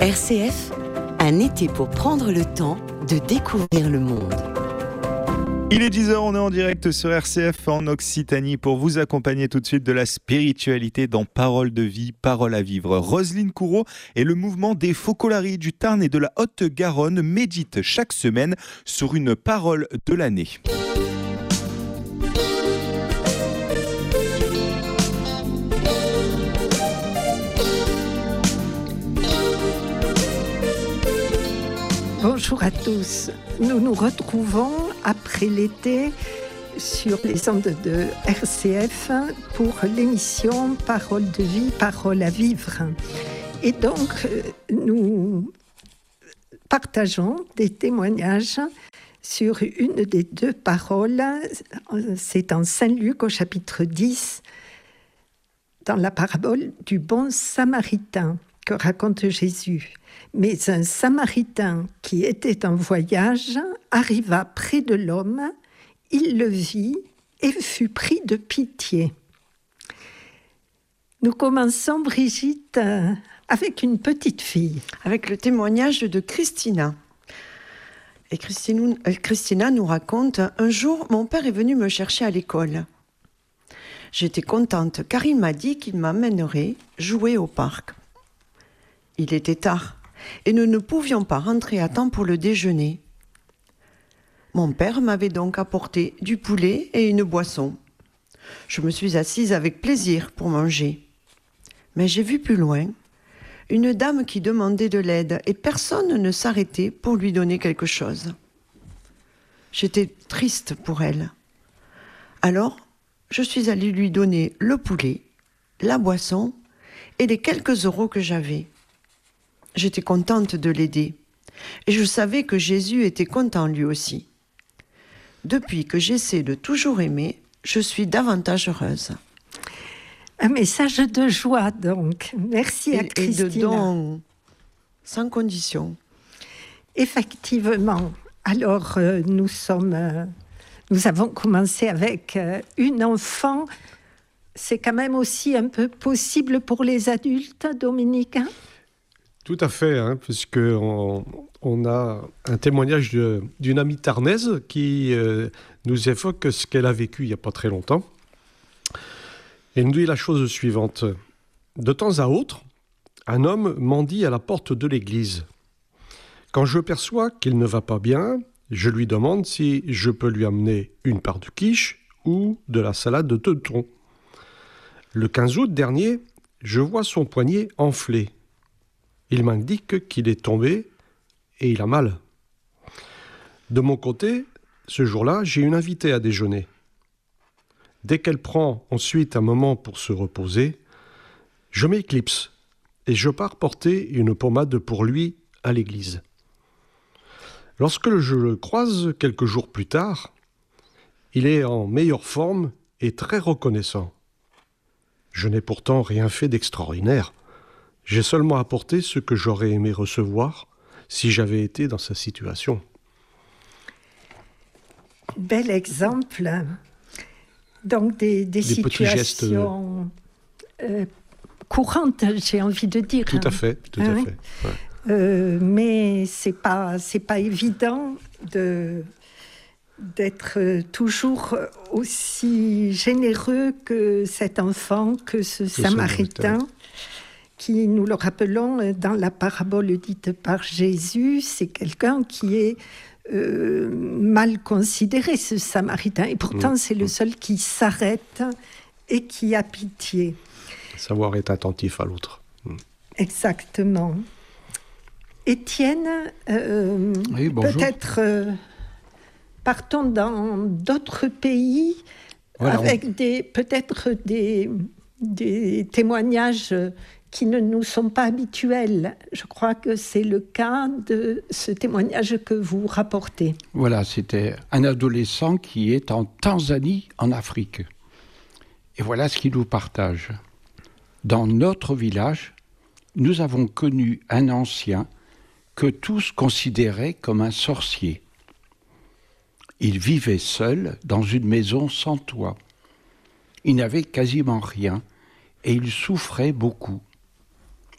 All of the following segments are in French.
RCF, un été pour prendre le temps de découvrir le monde. Il est 10h, on est en direct sur RCF en Occitanie pour vous accompagner tout de suite de la spiritualité dans Parole de vie, Parole à vivre. Roselyne Coureau et le mouvement des Focolari du Tarn et de la Haute-Garonne méditent chaque semaine sur une parole de l'année. Bonjour à tous, nous nous retrouvons après l'été sur les ondes de RCF pour l'émission Parole de vie, Parole à vivre. Et donc, nous partageons des témoignages sur une des deux paroles. C'est en Saint-Luc au chapitre 10, dans la parabole du bon samaritain que raconte Jésus. Mais un Samaritain qui était en voyage arriva près de l'homme, il le vit et fut pris de pitié. Nous commençons, Brigitte, avec une petite fille. Avec le témoignage de Christina. Et Christina nous raconte « Un jour, mon père est venu me chercher à l'école. J'étais contente car il m'a dit qu'il m'amènerait jouer au parc. Il était tard. Et nous ne pouvions pas rentrer à temps pour le déjeuner. Mon père m'avait donc apporté du poulet et une boisson. Je me suis assise avec plaisir pour manger. Mais j'ai vu plus loin une dame qui demandait de l'aide et personne ne s'arrêtait pour lui donner quelque chose. J'étais triste pour elle. Alors, je suis allée lui donner le poulet, la boisson et les quelques euros que j'avais. J'étais contente de l'aider. Et je savais que Jésus était content lui aussi. Depuis que j'essaie de toujours aimer, je suis davantage heureuse. Un message de joie, donc. Merci à Christina. Et de don, sans condition. Effectivement. Alors, nous avons commencé avec une enfant. C'est quand même aussi un peu possible pour les adultes, Dominique, hein? Tout à fait, puisqu'on a un témoignage d'une amie tarnaise qui nous évoque ce qu'elle a vécu il n'y a pas très longtemps. Elle nous dit la chose suivante. De temps à autre, un homme mendie à la porte de l'église. Quand je perçois qu'il ne va pas bien, je lui demande si je peux lui amener une part de quiche ou de la salade de thon. Le 15 août dernier, je vois son poignet enflé. Il m'indique qu'il est tombé et il a mal. De mon côté, ce jour-là, j'ai une invitée à déjeuner. Dès qu'elle prend ensuite un moment pour se reposer, je m'éclipse et je pars porter une pommade pour lui à l'église. Lorsque je le croise quelques jours plus tard, il est en meilleure forme et très reconnaissant. Je n'ai pourtant rien fait d'extraordinaire. J'ai seulement apporté ce que j'aurais aimé recevoir si j'avais été dans sa situation. Bel exemple. Donc des situations courantes, j'ai envie de dire. Tout à fait. Ouais. Mais c'est pas évident d'être toujours aussi généreux que cet enfant, que ce Samaritain. Qui, nous le rappelons, dans la parabole dite par Jésus, c'est quelqu'un qui est mal considéré, ce Samaritain. Et pourtant, c'est le seul qui s'arrête et qui a pitié. Savoir être attentif à l'autre. Exactement. Étienne, oui, peut-être partons dans d'autres pays avec peut-être des témoignages qui ne nous sont pas habituels. Je crois que c'est le cas de ce témoignage que vous rapportez. Voilà, c'était un adolescent qui est en Tanzanie, en Afrique. Et voilà ce qu'il nous partage. Dans notre village, nous avons connu un ancien que tous considéraient comme un sorcier. Il vivait seul dans une maison sans toit. Il n'avait quasiment rien et il souffrait beaucoup.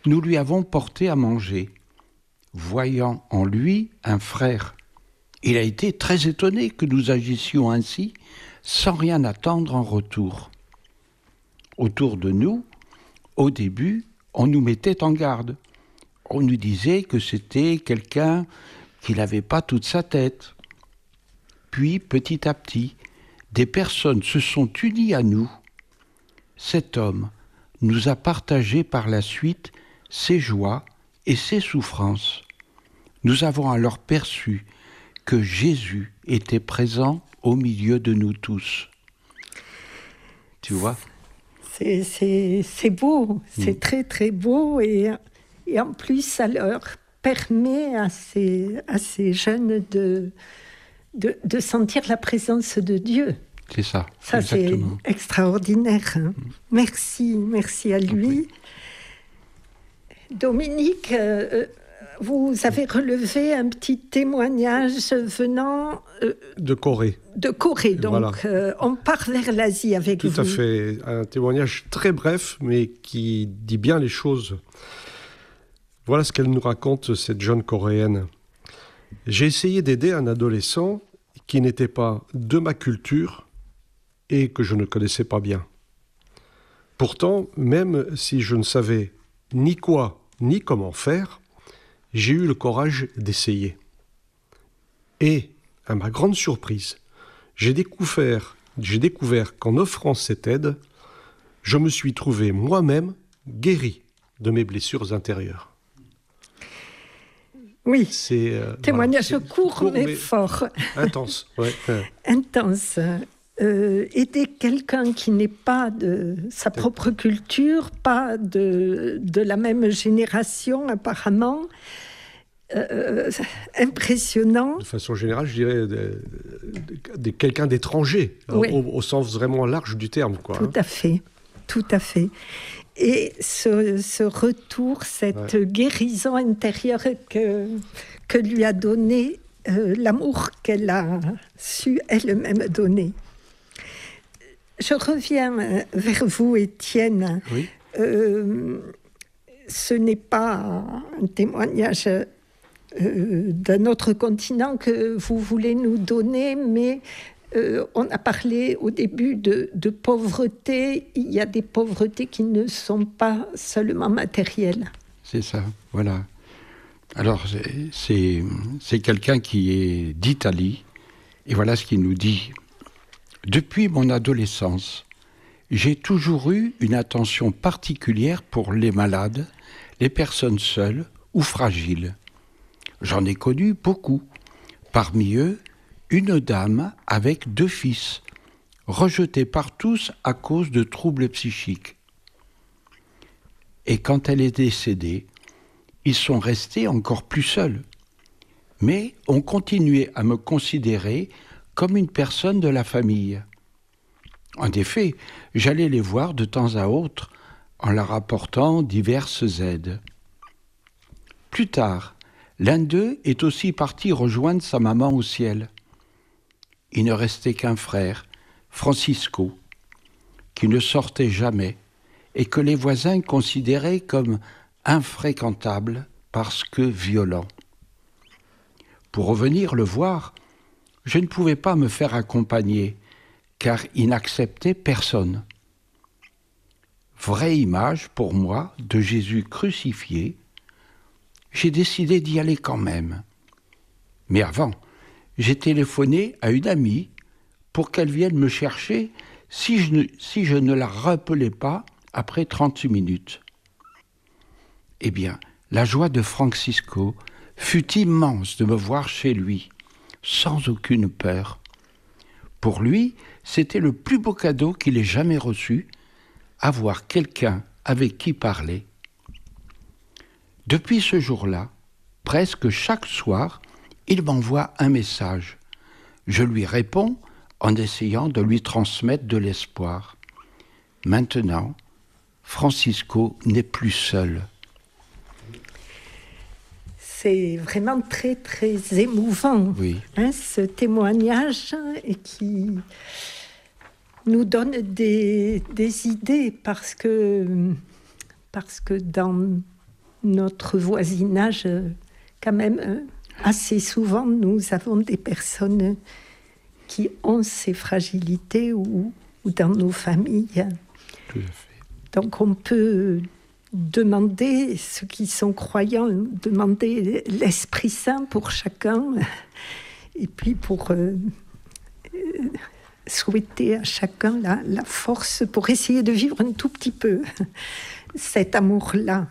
nous lui avons porté à manger, voyant en lui un frère. Il a été très étonné que nous agissions ainsi, sans rien attendre en retour. Autour de nous, au début, on nous mettait en garde. On nous disait que c'était quelqu'un qui n'avait pas toute sa tête. Puis, petit à petit, des personnes se sont unies à nous. Cet homme nous a partagé par la suite ses joies et ses souffrances. Nous avons alors perçu que Jésus était présent au milieu de nous tous. Tu vois ? C'est beau, c'est très très beau et en plus ça leur permet à ces jeunes de sentir la présence de Dieu. C'est ça, ça exactement. C'est extraordinaire. Merci à lui. Dominique, vous avez relevé un petit témoignage venant de Corée. De Corée, donc voilà. On part vers l'Asie avec vous. Tout à fait, un témoignage très bref, mais qui dit bien les choses. Voilà ce qu'elle nous raconte, cette jeune Coréenne. J'ai essayé d'aider un adolescent qui n'était pas de ma culture et que je ne connaissais pas bien. Pourtant, même si je ne savais ni quoi, ni comment faire, j'ai eu le courage d'essayer. Et, à ma grande surprise, j'ai découvert qu'en offrant cette aide, je me suis trouvé moi-même guéri de mes blessures intérieures. Oui, témoignage court mais fort. Intense. Ouais. Intense. Aider quelqu'un qui n'est pas de sa propre culture, pas de la même génération apparemment, impressionnant. De façon générale, je dirais quelqu'un d'étranger, oui. au sens vraiment large du terme. Quoi, tout à fait. Et ce retour, cette guérison intérieure que lui a donné l'amour qu'elle a su elle-même donner. Je reviens vers vous, Étienne. Oui. Ce n'est pas un témoignage d'un autre continent que vous voulez nous donner, mais on a parlé au début de pauvreté. Il y a des pauvretés qui ne sont pas seulement matérielles. C'est ça, voilà. Alors, c'est quelqu'un qui est d'Italie, et voilà ce qu'il nous dit. Depuis mon adolescence, j'ai toujours eu une attention particulière pour les malades, les personnes seules ou fragiles. J'en ai connu beaucoup. Parmi eux, une dame avec 2 fils, rejetée par tous à cause de troubles psychiques. Et quand elle est décédée, ils sont restés encore plus seuls. Mais ont continué à me considérer comme une personne de la famille. En effet, j'allais les voir de temps à autre en leur apportant diverses aides. Plus tard, l'un d'eux est aussi parti rejoindre sa maman au ciel. Il ne restait qu'un frère, Francisco, qui ne sortait jamais et que les voisins considéraient comme infréquentable parce que violent. Pour revenir le voir, je ne pouvais pas me faire accompagner, car il n'acceptait personne. Vraie image pour moi de Jésus crucifié, j'ai décidé d'y aller quand même. Mais avant, j'ai téléphoné à une amie pour qu'elle vienne me chercher si je ne la rappelais pas après 38 minutes. Eh bien, la joie de Francisco fut immense de me voir chez lui, sans aucune peur. Pour lui, c'était le plus beau cadeau qu'il ait jamais reçu, avoir quelqu'un avec qui parler. Depuis ce jour-là, presque chaque soir, il m'envoie un message. Je lui réponds en essayant de lui transmettre de l'espoir. Maintenant, Francisco n'est plus seul. C'est vraiment très, très émouvant, oui. Ce témoignage qui nous donne des idées parce que dans notre voisinage, quand même, assez souvent, nous avons des personnes qui ont ces fragilités ou dans nos familles. Tout à fait. Donc on peut demander, ceux qui sont croyants, demander l'Esprit Saint pour chacun, et puis pour souhaiter à chacun la force pour essayer de vivre un tout petit peu cet amour-là.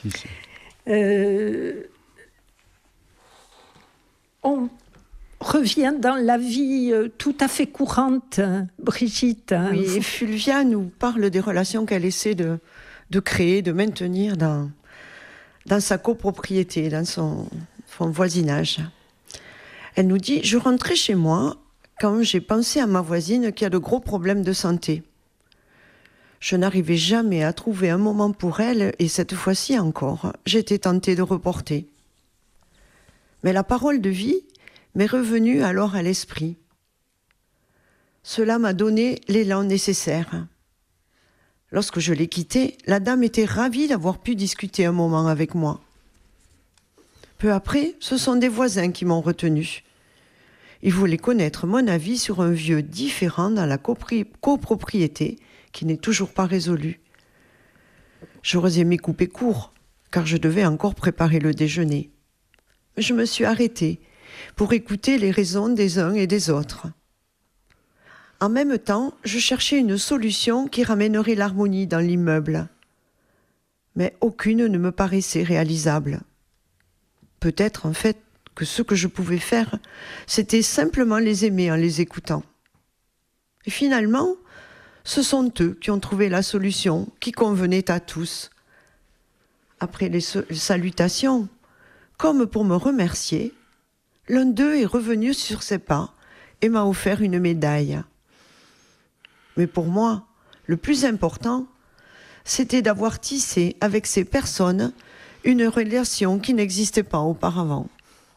On revient dans la vie tout à fait courante, Brigitte. Oui, et Fulvia nous parle des relations qu'elle essaie de créer, de maintenir dans sa copropriété, dans son voisinage. Elle nous dit « Je rentrais chez moi quand j'ai pensé à ma voisine qui a de gros problèmes de santé. Je n'arrivais jamais à trouver un moment pour elle et cette fois-ci encore, j'étais tentée de reporter. Mais la parole de vie m'est revenue alors à l'esprit. Cela m'a donné l'élan nécessaire. Lorsque je l'ai quittée, la dame était ravie d'avoir pu discuter un moment avec moi. Peu après, ce sont des voisins qui m'ont retenue. Ils voulaient connaître mon avis sur un vieux différend dans la copropriété qui n'est toujours pas résolu. J'aurais aimé couper court, car je devais encore préparer le déjeuner. Mais je me suis arrêtée pour écouter les raisons des uns et des autres. En même temps, je cherchais une solution qui ramènerait l'harmonie dans l'immeuble. Mais aucune ne me paraissait réalisable. Peut-être, en fait, que ce que je pouvais faire, c'était simplement les aimer en les écoutant. Et finalement, ce sont eux qui ont trouvé la solution qui convenait à tous. Après les salutations, comme pour me remercier, l'un d'eux est revenu sur ses pas et m'a offert une médaille. Mais pour moi, le plus important, c'était d'avoir tissé avec ces personnes une relation qui n'existait pas auparavant.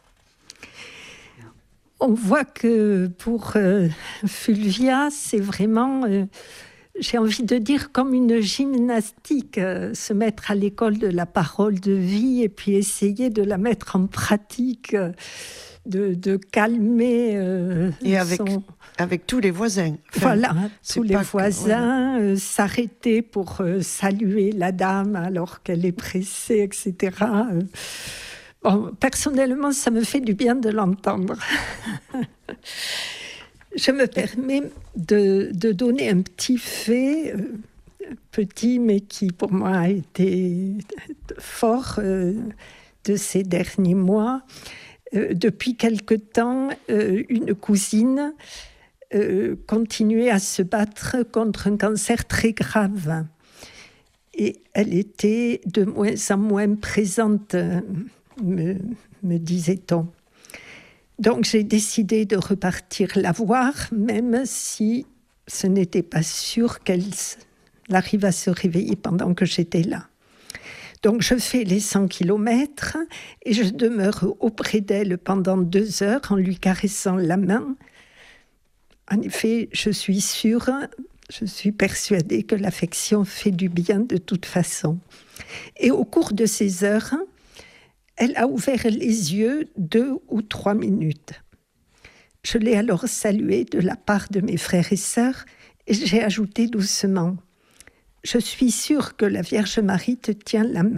On voit que pour Fulvia, c'est vraiment, j'ai envie de dire, comme une gymnastique, se mettre à l'école de la parole de vie et puis essayer de la mettre en pratique, de calmer et avec tous les voisins. Enfin, voilà, tous les voisins, voilà. S'arrêter pour saluer la dame alors qu'elle est pressée, etc. Bon, personnellement, ça me fait du bien de l'entendre. Je me permets de donner un petit fait, petit, mais qui pour moi a été fort de ces derniers mois. Depuis quelque temps, une cousine continuait à se battre contre un cancer très grave. Et elle était de moins en moins présente, me disait-on. Donc j'ai décidé de repartir la voir, même si ce n'était pas sûr qu'elle arrive à se réveiller pendant que j'étais là. Donc je fais les 100 kilomètres et je demeure auprès d'elle pendant 2 heures en lui caressant la main. En effet, je suis sûre, je suis persuadée que l'affection fait du bien de toute façon. Et au cours de ces heures, elle a ouvert les yeux 2 ou 3 minutes. Je l'ai alors saluée de la part de mes frères et sœurs et j'ai ajouté doucement « Je suis sûre que la Vierge Marie te tient la main. »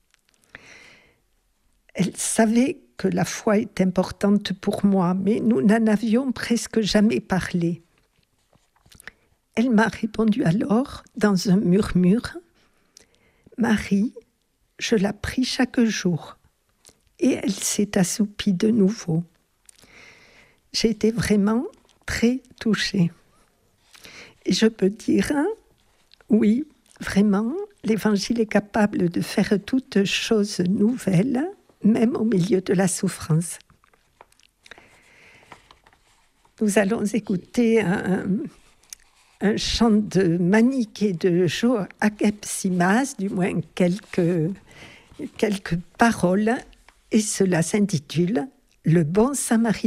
Elle savait que la foi est importante pour moi, mais nous n'en avions presque jamais parlé. Elle m'a répondu alors, dans un murmure, « Marie, je la prie chaque jour. » Et elle s'est assoupie de nouveau. J'ai été vraiment très touchée. Et je peux dire, oui, vraiment, l'Évangile est capable de faire toutes choses nouvelles, même au milieu de la souffrance. Nous allons écouter un chant de Maniké de Joachim Simas, du moins quelques paroles, et cela s'intitule « Le bon samaritain ».